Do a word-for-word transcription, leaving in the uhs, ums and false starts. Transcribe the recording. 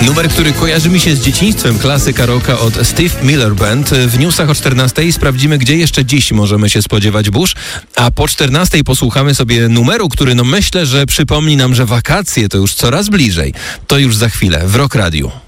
Numer, który kojarzy mi się z dzieciństwem, klasyka rocka od Steve Miller Band. W newsach o czternastej sprawdzimy, gdzie jeszcze dziś możemy się spodziewać burz, a po czternastej posłuchamy sobie numeru, który no myślę, że przypomni nam, że wakacje to już coraz bliżej. To już za chwilę w Rock Radiu.